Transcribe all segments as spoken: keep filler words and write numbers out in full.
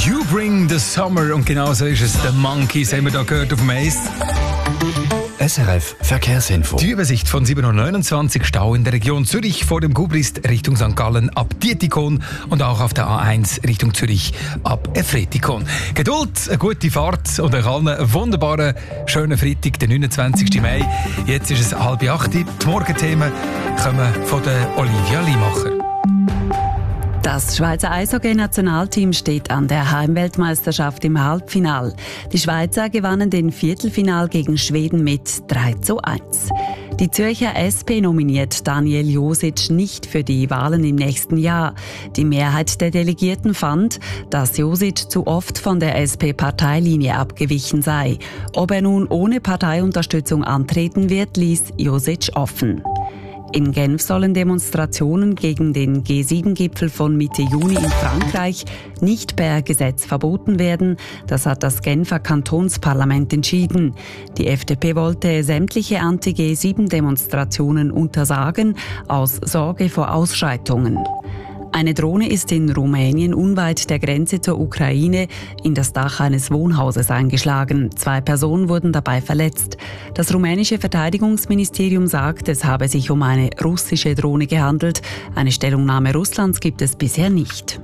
You bring the summer und genau so ist es. The Monkeys haben wir da gehört auf dem Ace. S R F Verkehrsinfo. Die Übersicht von sieben Uhr neunundzwanzig, Stau in der Region Zürich vor dem Gubrist Richtung Sankt Gallen ab Dietikon und auch auf der A eins Richtung Zürich ab Efretikon. Geduld, eine gute Fahrt und euch allen einen wunderbaren, schönen Freitag, den neunundzwanzigsten Mai. Jetzt ist es halb acht. Die Morgenthemen kommen von der Olivia Limacher. Das Schweizer Eishockey-Nationalteam steht an der Heimweltmeisterschaft im Halbfinal. Die Schweizer gewannen den Viertelfinal gegen Schweden mit drei zu eins. Die Zürcher S P nominiert Daniel Josic nicht für die Wahlen im nächsten Jahr. Die Mehrheit der Delegierten fand, dass Josic zu oft von der S P-Parteilinie abgewichen sei. Ob er nun ohne Parteiunterstützung antreten wird, ließ Josic offen. In Genf sollen Demonstrationen gegen den G sieben Gipfel von Mitte Juni in Frankreich nicht per Gesetz verboten werden. Das hat das Genfer Kantonsparlament entschieden. Die F D P wollte sämtliche Anti-G sieben Demonstrationen untersagen, aus Sorge vor Ausschreitungen. Eine Drohne ist in Rumänien unweit der Grenze zur Ukraine in das Dach eines Wohnhauses eingeschlagen. Zwei Personen wurden dabei verletzt. Das rumänische Verteidigungsministerium sagt, es habe sich um eine russische Drohne gehandelt. Eine Stellungnahme Russlands gibt es bisher nicht.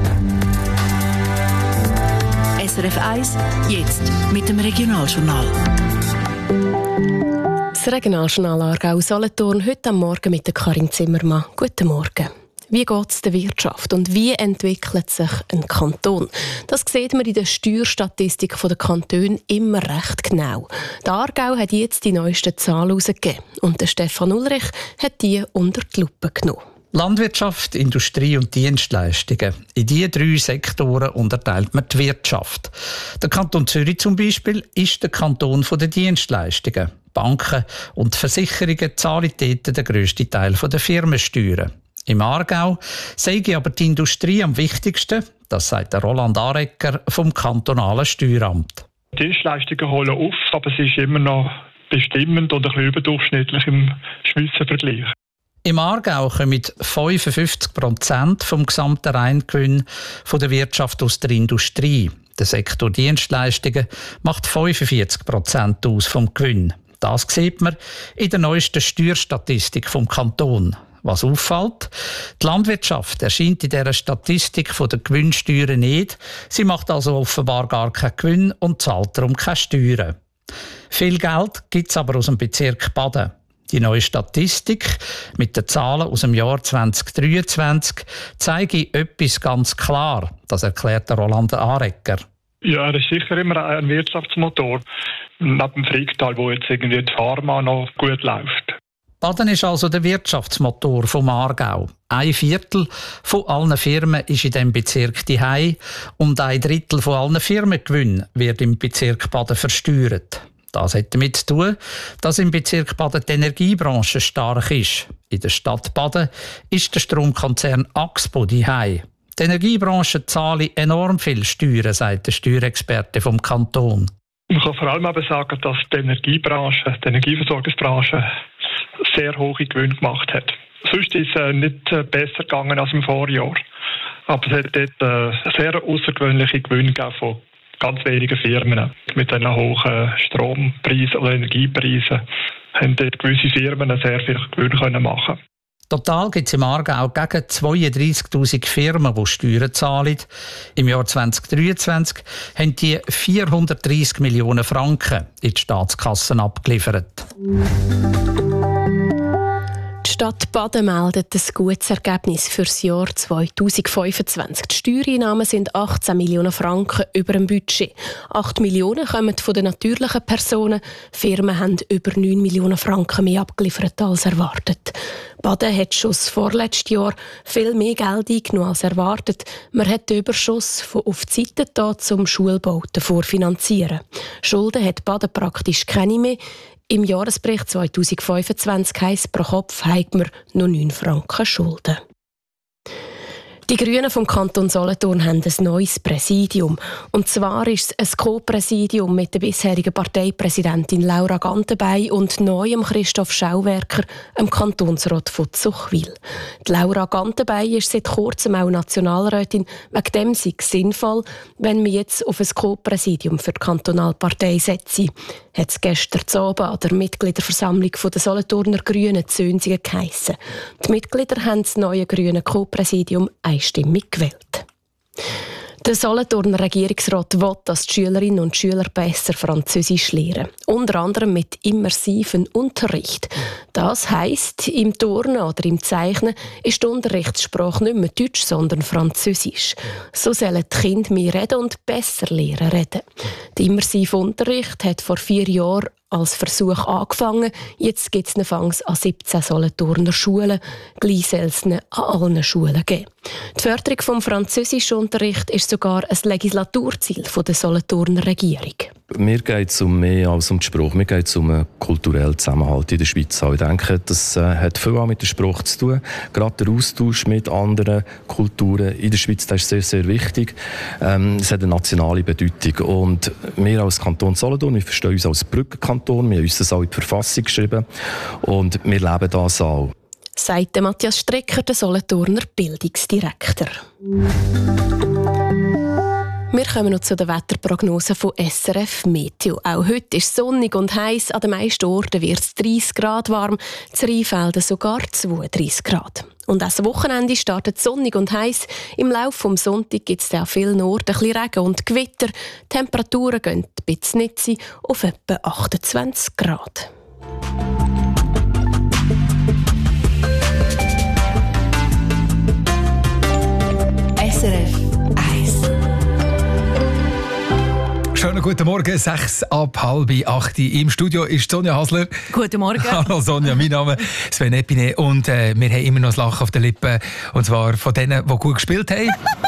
S R F eins, jetzt mit dem Regionaljournal. Das Regionaljournal Aargau-Solothurn heute am Morgen mit der Karin Zimmermann. Guten Morgen. Wie geht es der Wirtschaft und wie entwickelt sich ein Kanton? Das sieht man in der Steuerstatistik der Kantone immer recht genau. Der Aargau hat jetzt die neuesten Zahlen herausgegeben und der Stefan Ulrich hat die unter die Lupe genommen. Landwirtschaft, Industrie und Dienstleistungen. In diese drei Sektoren unterteilt man die Wirtschaft. Der Kanton Zürich zum Beispiel ist der Kanton der Dienstleistungen. Banken und Versicherungen zahlen dort den grössten Teil der Firmensteuern. Im Aargau sei aber die Industrie am wichtigsten, das sagt der Roland Arecker vom kantonalen Steueramt. Die Dienstleistungen holen auf, aber es ist immer noch bestimmend und ein bisschen überdurchschnittlich im Schweizer Vergleich. Im Aargau kommen fünfundfünfzig Prozent vom gesamten Reingewinn von der Wirtschaft aus der Industrie. Der Sektor Dienstleistungen macht fünfundvierzig Prozent aus vom Gewinn. Das sieht man in der neuesten Steuerstatistik vom Kanton. Was auffällt, die Landwirtschaft erscheint in dieser Statistik von der Gewinnsteuern nicht. Sie macht also offenbar gar keinen Gewinn und zahlt darum keine Steuern. Viel Geld gibt es aber aus dem Bezirk Baden. Die neue Statistik mit den Zahlen aus dem Jahr zwanzig dreiundzwanzig zeige etwas ganz klar. Das erklärt der Roland Arecker. Ja, er ist sicher immer ein Wirtschaftsmotor. Neben dem Fricktal, wo jetzt irgendwie die Pharma noch gut läuft. Baden ist also der Wirtschaftsmotor vom Aargau. Ein Viertel von allen Firmen ist in diesem Bezirk daheim und ein Drittel von allen Firmengewinnen wird im Bezirk Baden versteuert. Das hat damit zu tun, dass im Bezirk Baden die Energiebranche stark ist. In der Stadt Baden ist der Stromkonzern Axpo daheim. Die Energiebranche zahlt enorm viel Steuern, sagt der Steuerexperte vom Kanton. Man kann vor allem aber sagen, dass die Energiebranche, die Energieversorgungsbranche sehr hohe Gewinne gemacht hat. Sonst ist es nicht besser gegangen als im Vorjahr. Aber es hat dort äh, sehr außergewöhnliche Gewinne gegeben von ganz wenigen Firmen. Mit diesen hohen Strompreisen oder Energiepreisen haben dort gewisse Firmen sehr viel Gewinn machen können. Total gibt es im Aargau gegen zweiunddreissigtausend Firmen, die Steuern zahlen. Im Jahr zwanzig dreiundzwanzig haben die vierhundertdreissig Millionen Franken in die Staatskassen abgeliefert. Die Stadt Baden meldet ein gutes Ergebnis für das Jahr zweitausendfünfundzwanzig. Die Steuereinnahmen sind achtzehn Millionen Franken über dem Budget. acht Millionen kommen von den natürlichen Personen. Firmen haben über neun Millionen Franken mehr abgeliefert als erwartet. Baden hat schon das vorletzte Jahr viel mehr Geld eingenommen als erwartet. Man hat den Überschuss von auf die Seite da zum Schulbauten vorfinanzieren. Schulden hat Baden praktisch keine mehr. Im Jahresbericht zweitausendfünfundzwanzig heisst pro Kopf haben wir noch neun Franken Schulden. Die Grünen vom Kanton Solothurn haben ein neues Präsidium. Und zwar ist es ein Co-Präsidium mit der bisherigen Parteipräsidentin Laura Gantenbein und neuem Christoph Schauwerker, dem Kantonsrat von Zuchwil. Die Laura Gantenbein ist seit kurzem auch Nationalrätin. Wegen dem sei es sinnvoll, wenn wir jetzt auf ein Co-Präsidium für die Kantonalpartei setzen, hat es gestern Abend an der Mitgliederversammlung der Solothurner Grünen Zönsigen geheissen. Die Mitglieder haben das neue grüne Co-Präsidium einstimmig gewählt. Der Solothurner Regierungsrat will, dass die Schülerinnen und Schüler besser Französisch lernen. Unter anderem mit immersivem Unterricht. Das heisst, im Turnen oder im Zeichnen ist die Unterrichtssprache nicht mehr Deutsch, sondern Französisch. So sollen die Kinder mehr reden und besser lernen reden. Der immersive Unterricht hat vor vier Jahren als Versuch angefangen. Jetzt gibt es ihn anfangs an siebzehn Solothurner Schulen. Gleich soll es ihn an allen Schulen geben. Die Förderung des Französischunterrichts ist sogar ein Legislaturziel der Solothurner Regierung. Mir geht es um mehr als um den Spruch. Mir geht es um einen kulturellen Zusammenhalt in der Schweiz. Ich denke, das äh, hat viel mit dem Spruch zu tun. Gerade der Austausch mit anderen Kulturen in der Schweiz, das ist sehr, sehr wichtig. Ähm, es hat eine nationale Bedeutung. Und wir als Kanton Solothurn, wir verstehen uns als Brückenkanton. Wir haben uns das auch in die Verfassung geschrieben. Und wir leben das auch. Sagt Matthias Strecker, der Solothurner Bildungsdirektor. Wir kommen noch zu den Wetterprognosen von S R F Meteo. Auch heute ist es sonnig und heiß. An den meisten Orten wird es dreißig Grad warm, in Rheinfelden sogar zweiunddreißig Grad. Und auch das Wochenende startet sonnig und heiß. Im Laufe des Sonntags gibt es an vielen Orten ein bisschen Regen und Gewitter. Die Temperaturen gehen ein bisschen nitzi auf etwa achtundzwanzig Grad. S R F eins. Schönen guten Morgen, sechs ab halb acht. Im Studio ist Sonja Hasler. Guten Morgen. Hallo Sonja, mein Name ist Sven Epine und äh, wir haben immer noch das Lachen auf den Lippen. Und zwar von denen, die gut gespielt haben.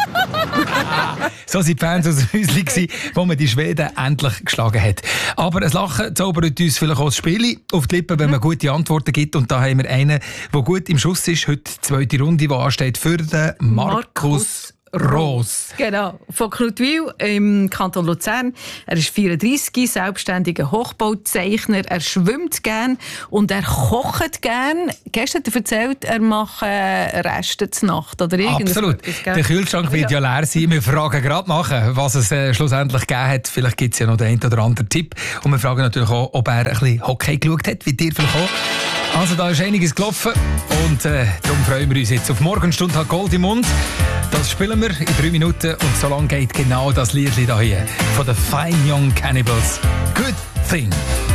So waren die Fans aus dem Häuschen, wo man die Schweden endlich geschlagen hat. Aber ein Lachen zaubert uns vielleicht auch das Spiel auf die Lippen, wenn man gute Antworten gibt. Und da haben wir einen, der gut im Schuss ist. Heute die zweite Runde, die ansteht für den Markus Roos. Genau, von Knutwil im Kanton Luzern. Er ist vierunddreissig, selbstständiger Hochbauzeichner. Er schwimmt gern und er kocht gern. Gestern hat er erzählt, er macht äh, Reste zur Nacht. Oder absolut. Der Kühlschrank wird ja leer sein. Wir fragen gerade nach, was es äh, schlussendlich gegeben hat. Vielleicht gibt es ja noch den einen oder anderen Tipp. Und wir fragen natürlich auch, ob er ein bisschen Hockey geschaut hat, wie dir vielleicht auch. Also da ist einiges gelaufen und äh, darum freuen wir uns jetzt auf Morgenstunde hat Gold im Mund. Das spielen wir in drei Minuten und so lange geht genau das Liedli da hier von den Fine Young Cannibals. Good Thing.